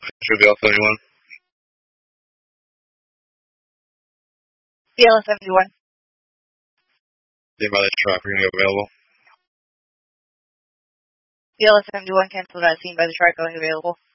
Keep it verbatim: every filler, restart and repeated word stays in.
Should be all seventy-one. B L S seventy-one. Stand by the truck. We're going to go available. B L S seventy-one, canceled at scene by the truck, going available.